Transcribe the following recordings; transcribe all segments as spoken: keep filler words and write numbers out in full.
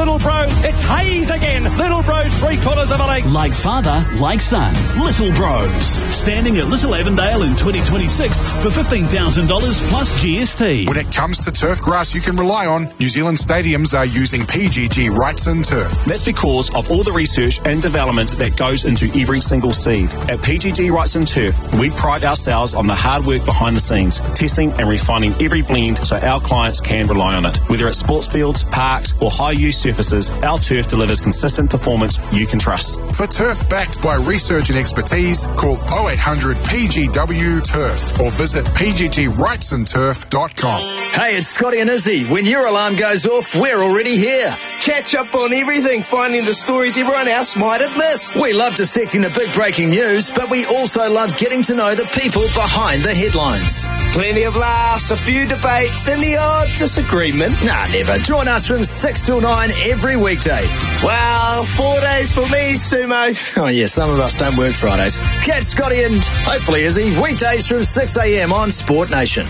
Little Bros. It's Hayes again. Little Bros, three quarters of a length. Like father, like son. Little Bros. Standing at Little Avondale in twenty twenty-six for fifteen thousand dollars plus G S T. When it comes to turf grass you can rely on, New Zealand stadiums are using P G G Wrightson turf. That's because of all the research and development that goes into every single seed. At P G G Wrightson Turf, we pride ourselves on the hard work behind the scenes, testing and refining every blend so our clients can rely on it. Whether it's sports fields, parks or high-use surfaces, our turf delivers consistent performance you can trust. For turf backed by research and expertise, call oh eight hundred P G W turf or visit p g g wrightson turf dot com. Hey, it's Scotty and Izzy. When your alarm goes off, we're already here. Catch up on everything, finding the stories everyone else might have missed. We love dissecting the big breaking news, but we also love getting to know the people behind the headlines. Plenty of laughs, a few debates, and the odd disagreement. Nah, never. Join us from six till nine every weekday. Well, four days for me, Sumo. Oh, yeah, some of us don't work Fridays. Catch Scotty and hopefully Izzy weekdays from six a.m. on Sport Nation.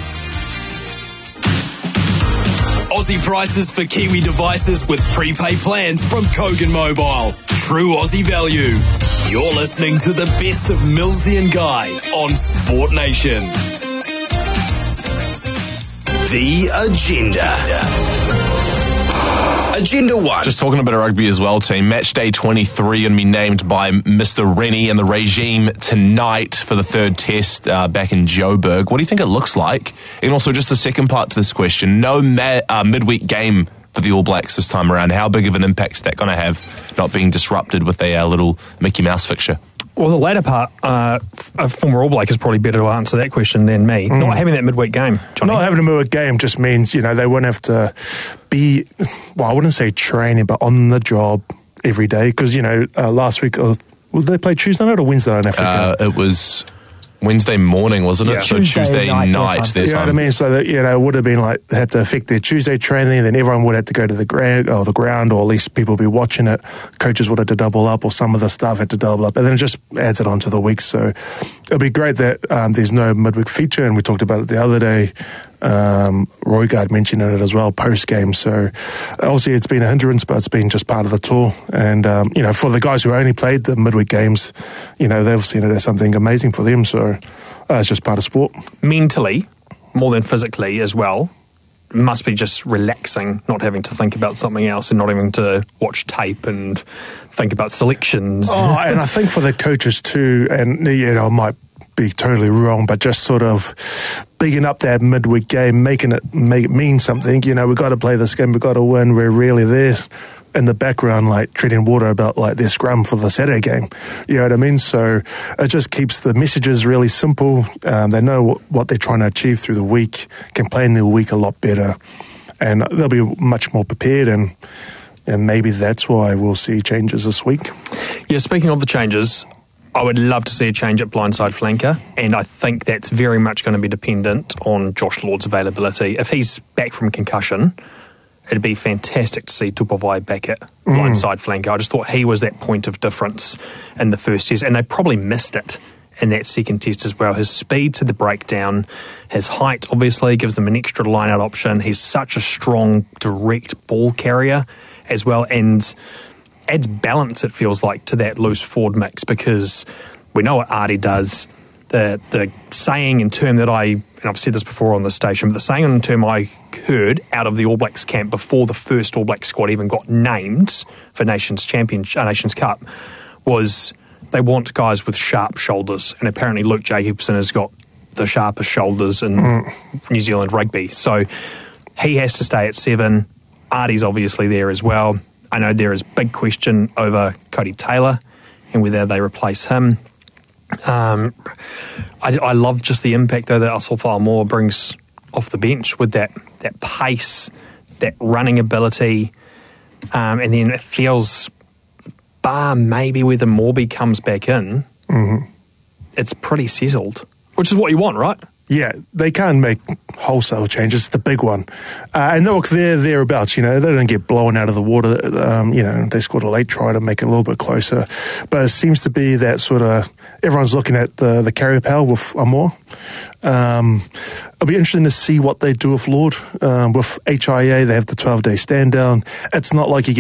Aussie prices for Kiwi devices with prepaid plans from Kogan Mobile. True Aussie value. You're listening to the best of Millsy and Guy on Sport Nation. The Agenda. Agenda one. Just talking a bit of rugby as well, team. Match day twenty-three going to be named by Mister Rennie and the regime tonight for the third test uh, back in Joburg. What do you think it looks like? And also just the second part to this question. No ma- uh, midweek game for the All Blacks this time around. How big of an impact is that going to have not being disrupted with a uh, little Mickey Mouse fixture? Well, the latter part, uh, a former All Black is probably better to answer that question than me. Mm. Not having that midweek game, Johnny. Not having a midweek game just means, you know, they won't have to be, well, I wouldn't say training, but on the job every day. Because, you know, uh, last week, uh, well, they played Tuesday night or Wednesday night in Africa? Uh, it was Wednesday morning, wasn't it? Yeah. So Tuesday, Tuesday night, night their time. You know what I mean? So that, you know, it would have been like, had to affect their Tuesday training, then everyone would have to go to the ground, or the ground, or at least people would be watching it. Coaches would have to double up, or some of the staff had to double up, and then it just adds it onto the week. So it'll be great that um, there's no midweek feature, and we talked about it the other day. Um, Roygaard mentioned it as well post game. So obviously it's been a hindrance, but it's been just part of the tour. And um, you know, for the guys who only played the midweek games, you know, they've seen it as something amazing for them. So uh, it's just part of sport. Mentally, more than physically as well, must be just relaxing, not having to think about something else and not having to watch tape and think about selections. Oh, and I think for the coaches too, and you know, I might be totally wrong, but just sort of bigging up that midweek game, making it make it mean something. You know, we've got to play this game, we've got to win. We're really there in the background, like treading water about like their scrum for the Saturday game. You know what I mean? So it just keeps the messages really simple. Um, they know what, what they're trying to achieve through the week, can plan their week a lot better, and they'll be much more prepared. And and maybe that's why we'll see changes this week. Yeah, speaking of the changes, I would love to see a change at blindside flanker, and I think that's very much going to be dependent on Josh Lord's availability. If he's back from concussion, it'd be fantastic to see Tupavai back at mm. blindside flanker. I just thought he was that point of difference in the first test, and they probably missed it in that second test as well. His speed to the breakdown, his height obviously gives them an extra line-out option. He's such a strong, direct ball carrier as well, and adds balance, it feels like, to that loose forward mix, because we know what Artie does. The the saying and term that I, and I've said this before on the station, but the saying and term I heard out of the All Blacks camp before the first All Black squad even got named for Nations Champion, uh, Nations Cup was they want guys with sharp shoulders, and apparently Luke Jacobson has got the sharpest shoulders in mm. New Zealand rugby. So he has to stay at seven. Artie's obviously there as well. I know there is big question over Cody Taylor and whether they replace him. Um, I, I love just the impact, though, that Asafo Moore brings off the bench with that, that pace, that running ability, um, and then it feels, bar maybe whether Morby comes back in, mm-hmm. it's pretty settled, which is what you want, right? Yeah, they can't make wholesale changes. It's the big one. Uh, and look, they're thereabouts, you know, they don't get blown out of the water. Um, you know, they scored a late try to make it a little bit closer. But it seems to be that sort of, everyone's looking at the, the carry power with Amor. Um, it'll be interesting to see what they do with Lord. Um, with H I A, they have the twelve-day stand down. It's not like you get